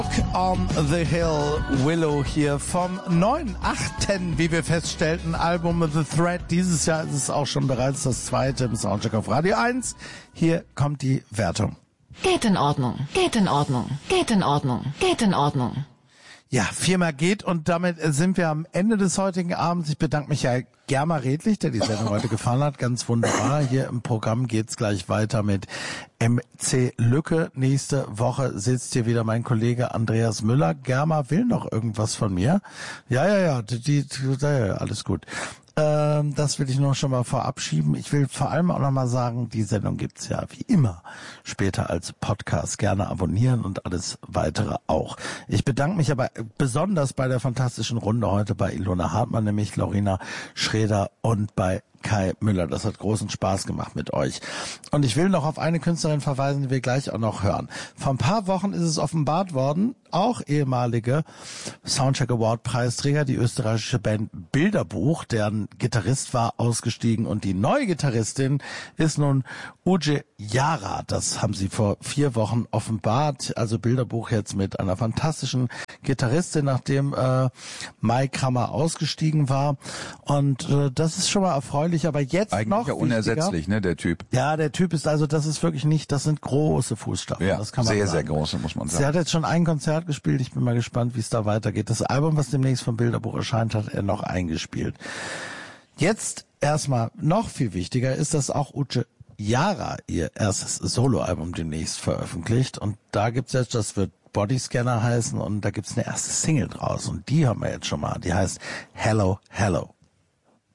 On the Hill, Willow hier vom 9.8., wie wir feststellten, Album The Thread. Dieses Jahr ist es auch schon bereits das zweite im Soundcheck auf Radio 1. Hier kommt die Wertung. Geht in Ordnung, geht in Ordnung, geht in Ordnung, geht in Ordnung. Ja, 4-mal geht und damit sind wir am Ende des heutigen Abends. Ich bedanke mich ja Germa Redlich, der die Sendung heute gefallen hat. Ganz wunderbar. Hier im Programm geht's gleich weiter mit MC Lücke. Nächste Woche sitzt hier wieder mein Kollege Andreas Müller. Germa will noch irgendwas von mir. Ja, alles gut. Das will ich noch schon mal vorab schieben. Ich will vor allem auch noch mal sagen, die Sendung gibt's ja wie immer später als Podcast. Gerne abonnieren und alles weitere auch. Ich bedanke mich aber besonders bei der fantastischen Runde heute bei Ilona Hartmann, nämlich Lorena Schreder und bei Kai Müller. Das hat großen Spaß gemacht mit euch. Und ich will noch auf eine Künstlerin verweisen, die wir gleich auch noch hören. Vor ein paar Wochen ist es offenbart worden, auch ehemalige Soundcheck Award Preisträger, die österreichische Band Bilderbuch, deren Gitarrist war ausgestiegen und die neue Gitarristin ist nun Uje Yara. Das haben sie vor 4 Wochen offenbart. Also Bilderbuch jetzt mit einer fantastischen Gitarristin, nachdem Mike Krammer ausgestiegen war. Und das ist schon mal erfreulich. Aber jetzt eigentlich noch ja unersetzlich, ne, der Typ. Ja, der Typ ist also, das ist wirklich nicht, das sind große Fußstapfen. Ja, das kann man sehr, sagen. sehr große, muss man sagen. Sie hat jetzt schon ein Konzert gespielt. Ich bin mal gespannt, wie es da weitergeht. Das Album, was demnächst vom Bilderbuch erscheint, hat er noch eingespielt. Jetzt erstmal noch viel wichtiger ist, dass auch Uje Yara ihr erstes Soloalbum demnächst veröffentlicht. Und da gibt's jetzt, das wird Bodyscanner heißen und da gibt's eine erste Single draus. Und die haben wir jetzt schon mal. Die heißt Hello, Hello.